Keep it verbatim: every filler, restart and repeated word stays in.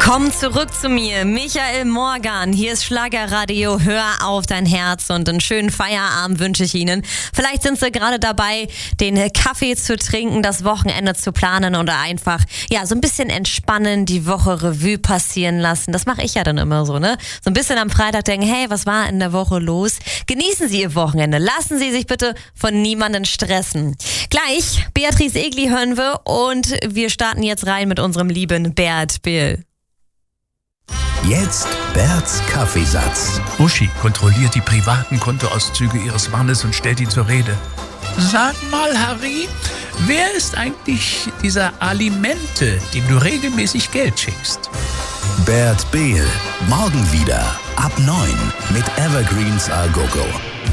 Komm zurück zu mir, Michael Morgan. Hier ist Schlagerradio. Hör auf dein Herz und einen schönen Feierabend wünsche ich Ihnen. Vielleicht sind Sie gerade dabei, den Kaffee zu trinken, das Wochenende zu planen oder einfach ja so ein bisschen entspannen, die Woche Revue passieren lassen. Das mache ich ja dann immer so, ne? So ein bisschen am Freitag denken, hey, was war in der Woche los? Genießen Sie Ihr Wochenende. Lassen Sie sich bitte von niemandem stressen. Gleich Beatrice Egli hören wir und wir starten jetzt rein mit unserem lieben Bert Bill. Jetzt Berts Kaffeesatz. Uschi kontrolliert die privaten Kontoauszüge ihres Mannes und stellt ihn zur Rede. Sag mal, Harry, wer ist eigentlich dieser Alimente, dem du regelmäßig Geld schickst? Bert Behl, morgen wieder ab neun mit Evergreens A Go Go.